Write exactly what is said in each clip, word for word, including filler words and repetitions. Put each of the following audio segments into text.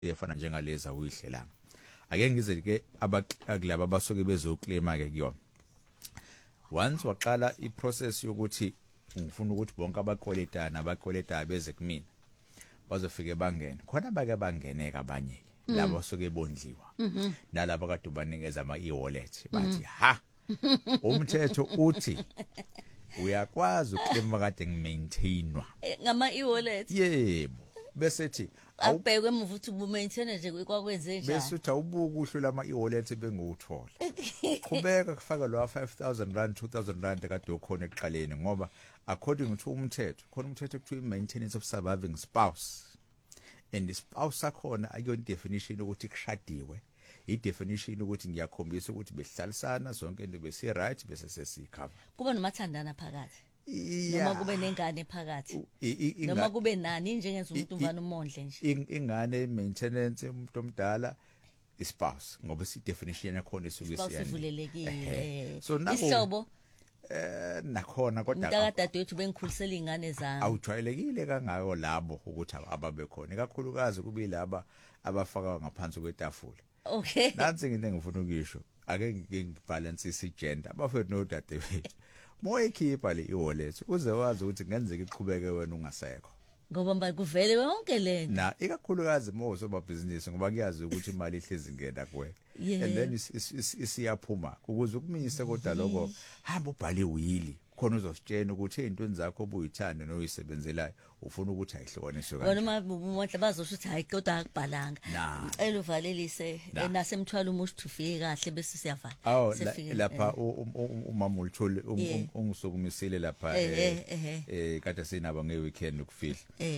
efana njengaleza uyihlelang ake ngize ke abakulaba abasuke bezoclaima ke kuyona once waqala iprocess yokuthi ngifuna ukuthi bonke abakweletana abakweleta beze kumina bazofike bangene khona bake bangeneka abanye labo basuke bondliwa nalabo kade banikeza ama e-wallet bathi ha umthetho uthi uyakwazi uclaim kade ngimaintainwa ngama e-wallet yebo bese thi awubheke emuva ukuthi ubumaintain nje kwakwenze njani bese uthi awubuka uhlwe lama e-wallet benguthola qhubeka kufaka lo five thousand rand two thousand rand kade ukhona ekuqaleni ngoba according to umthetho khona umthetho ekuthiwa maintenance of surviving spouse and the spouse sakhona akuyona definition ukuthi kushadiwe i definition ukuthi ngiyakhombisa ukuthi behlalisana zonke into bese right bese sesikhava kuba nomathandana phakathi noma kube nengane phakathi noma kube nani njengenza umuntu umvana umondle nje ingane maintenance umuntu omdala ispouse ngoba si definition yakhona isuke siyani sivulelekile so nako isihlobo eh nakhona kodwa umntakadade wethu bengikhulisela ingane zami awujwayelekile kangako labo ukuthi ababe khona kakhulukazi kube laba abafaka ngaphansi kwetafula okay nansi into engifuna ukisho ake ngibalance isigender abafethu nodade wethu moyikhipha le e-wallet uze wazi ukuthi ngenzeka iqhubeke wena ungasekho ngoba mba kuvele yonke lento na ikakhulukazi mo soba business ngoba kuyazi ukuthi imali ihlezi ngena kuwe and then isiyaphuma ukuze ukumise kodwa lokho hamba ubhale uyili khona uzositshena ukuthi ezintweni zakho obuyithanda noyisebenzelayo ufuna ukuthi ayihlokaniswe kanjani bona umuntu bazosho ukuthi hayi kodwa akubhalanga ngicela uvalelise nasemthwalo umuntu ufike kahle bese siyavala sefike lapha umama ulithole ungisokumisile lapha eh kade sinaba ngeweekend ukufihla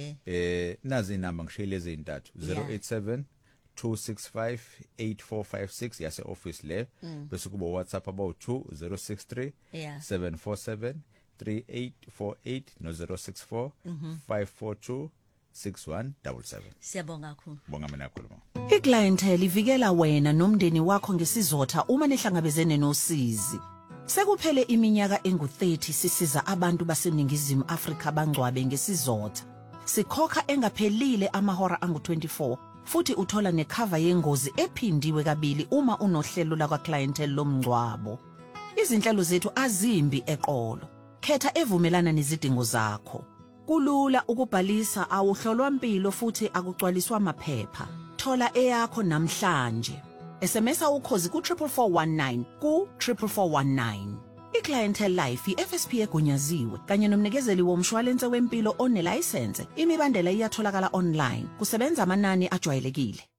eh nazi inamba ngishayile ezintathu zero eight seven two six five eight four five six yase office le bese kuba WhatsApp about two zero six three seven four seven three eight four eight no zero six four five four two six one seven seven. Siyabonga kakhulu. Bonga mina khuluma. iClientele ivikela wena nomndeni wakho ngesizotha uma nihlangabezene nosizi. Sekuphele iminyaka engu thirty sisiza abantu baseningizimu Afrika bangcwabe ngesizotha. Sikhokha engaphelile amahora angu twenty-four. Futhi uthola necover yengozi ephindiwe kabili uma unohlelo la kwaClientele lomngcwabo. Izinhlelo zethu azimbi eqolo. Khetha evumelana nezidingo zakho. Kulula ukubhalisa awuhlolwa impilo futhi akugcwaliswa amaphepha. Thola eyakho namhlanje. S M S ukhozi ku four four one nine ku four four one nine. iClientele Life i-F S P egunyaziwe kanye nomnikezeli womshwalense wempilo onelicense. Imibandela iyatholakala online. Kusebenza amanani ajwayelekile.